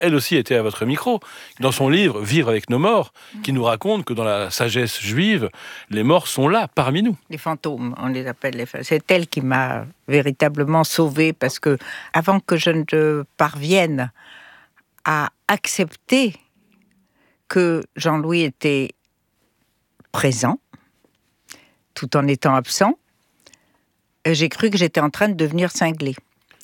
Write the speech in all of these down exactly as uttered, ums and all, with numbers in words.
elle aussi était à votre micro, dans son livre « Vivre avec nos morts », qui nous raconte que dans la sagesse juive, les morts sont là, parmi nous. Les fantômes, on les appelle les fantômes. C'est elle qui m'a véritablement sauvée, parce que avant que je ne parvienne à accepter que Jean-Louis était présent, tout en étant absent, j'ai cru que j'étais en train de devenir cinglée.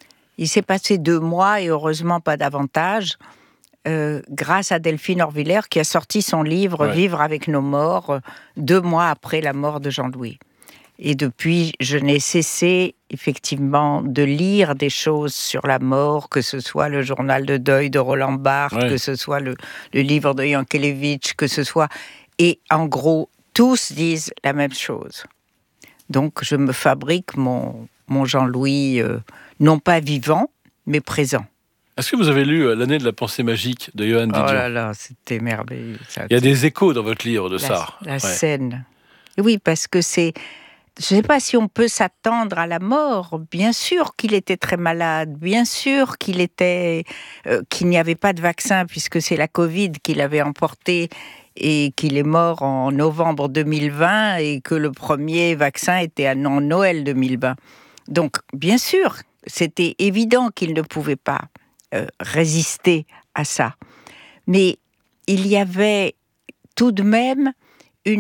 Il s'est passé deux mois, et heureusement pas davantage, euh, grâce à Delphine Orviller, qui a sorti son livre ouais. « Vivre avec nos morts », euh, deux mois après la mort de Jean-Louis. Et depuis, je n'ai cessé, effectivement, de lire des choses sur la mort, que ce soit le journal de deuil de Roland Barthes, ouais. que ce soit le, le livre de Yankelevitch, que ce soit... Et en gros, tous disent la même chose. Donc, je me fabrique mon, mon Jean-Louis, euh, non pas vivant, mais présent. Est-ce que vous avez lu L'année de la pensée magique de Johan Didion ? Oh là là, c'était merveilleux. Ça, Il y a des échos dans votre livre de la, ça. La ouais. scène. Oui, parce que c'est... Je ne sais pas si on peut s'attendre à la mort. Bien sûr qu'il était très malade. Bien sûr qu'il était, euh, qu'il n'y avait pas de vaccin, puisque c'est la Covid qui l'avait emporté, et qu'il est mort en novembre deux mille vingt, et que le premier vaccin était en Noël deux mille vingt. Donc, bien sûr, c'était évident qu'il ne pouvait pas euh, résister à ça. Mais il y avait tout de même une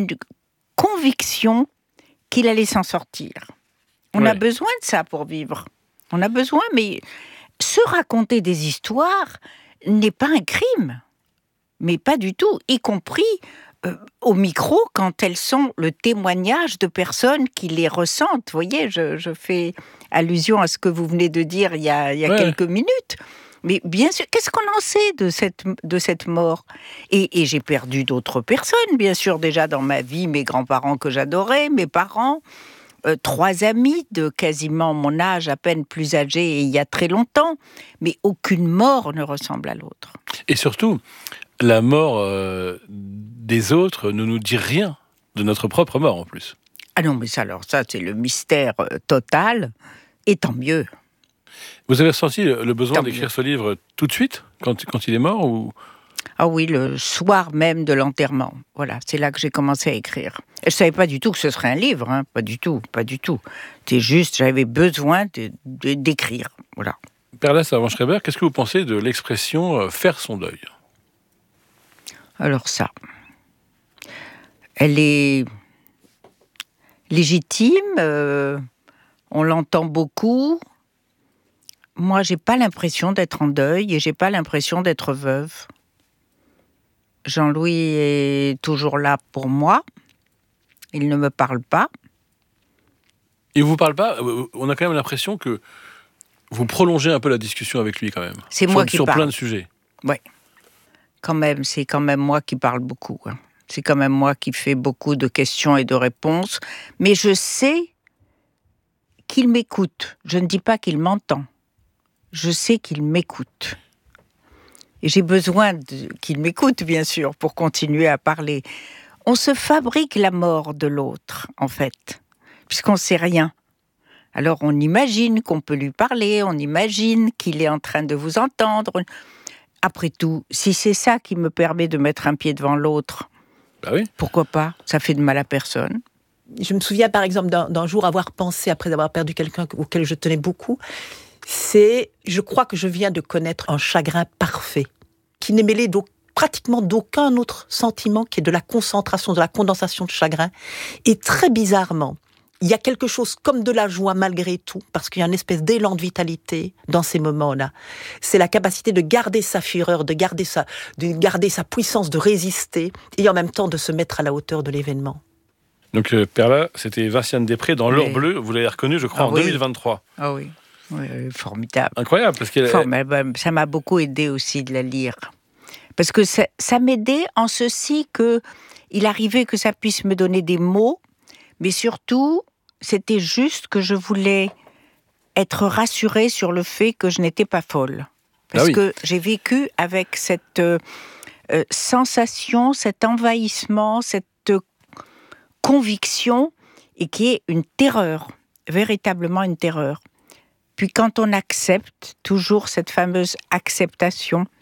conviction qu'il allait s'en sortir. On ouais. a besoin de ça pour vivre. On a besoin, mais se raconter des histoires n'est pas un crime. Mais pas du tout, y compris euh, au micro, quand elles sont le témoignage de personnes qui les ressentent. Vous voyez, je, je fais allusion à ce que vous venez de dire il y a, il y a ouais. quelques minutes. Mais bien sûr, qu'est-ce qu'on en sait de cette, de cette mort ? et, et j'ai perdu d'autres personnes, bien sûr, déjà dans ma vie, mes grands-parents que j'adorais, mes parents, euh, trois amis de quasiment mon âge, à peine plus âgés, et il y a très longtemps. Mais aucune mort ne ressemble à l'autre. Et surtout, la mort euh, des autres ne nous dit rien de notre propre mort, en plus. Ah non, mais ça, alors ça, c'est le mystère euh, total, et tant mieux. Vous avez ressenti le besoin Tant d'écrire mieux. ce livre tout de suite, quand, quand il est mort ou... Ah oui, le soir même de l'enterrement. Voilà, c'est là que j'ai commencé à écrire. Et je ne savais pas du tout que ce serait un livre, hein. Pas du tout, pas du tout. C'était juste, j'avais besoin de, de, d'écrire, voilà. Perla Servan-Schreiber, qu'est-ce que vous pensez de l'expression euh, « faire son deuil » ? Alors ça, elle est légitime, euh, on l'entend beaucoup. Moi, j'ai pas l'impression d'être en deuil et j'ai pas l'impression d'être veuve. Jean-Louis est toujours là pour moi. Il ne me parle pas. Il vous parle pas ? On a quand même l'impression que vous prolongez un peu la discussion avec lui quand même. C'est sur, moi qui sur parle. Sur plein de sujets. Oui. Quand même, c'est quand même moi qui parle beaucoup. Hein. C'est quand même moi qui fais beaucoup de questions et de réponses. Mais je sais qu'il m'écoute. Je ne dis pas qu'il m'entend. Je sais qu'il m'écoute. Et j'ai besoin de, qu'il m'écoute, bien sûr, pour continuer à parler. On se fabrique la mort de l'autre, en fait, puisqu'on ne sait rien. Alors on imagine qu'on peut lui parler, on imagine qu'il est en train de vous entendre. Après tout, si c'est ça qui me permet de mettre un pied devant l'autre, bah oui. Pourquoi pas ? Ça fait de mal à personne. Je me souviens, par exemple, d'un, d'un jour avoir pensé, après avoir perdu quelqu'un auquel je tenais beaucoup, c'est, je crois que je viens de connaître un chagrin parfait, qui n'est mêlé d'au, pratiquement d'aucun autre sentiment, qui est de la concentration, de la condensation de chagrin. Et très bizarrement, il y a quelque chose comme de la joie malgré tout, parce qu'il y a une espèce d'élan de vitalité dans ces moments-là. C'est la capacité de garder sa fureur, de garder sa, de garder sa puissance, de résister, et en même temps de se mettre à la hauteur de l'événement. Donc, euh, Perla, c'était Vinciane Després dans L'Heure bleue, vous l'avez reconnue, je crois, ah en oui. deux mille vingt-trois. Ah oui, oui, oui formidable. Incroyable, parce qu'elle... Formidable. Ça m'a beaucoup aidé aussi de la lire. Parce que ça, ça m'aidait en ceci qu'il arrivait que ça puisse me donner des mots, mais surtout, c'était juste que je voulais être rassurée sur le fait que je n'étais pas folle. Parce ah oui. que j'ai vécu avec cette euh, euh, sensation, cet envahissement, cette euh, conviction, et qui est une terreur, véritablement une terreur. Puis quand on accepte, toujours cette fameuse acceptation,